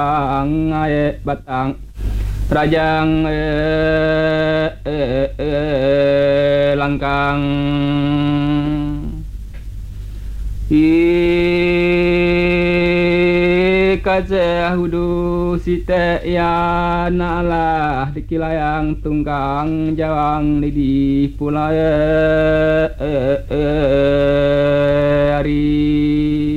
aye batang rajang langkang kaca hudu site ya nalah dikilayang tunggang jawang di pulai hari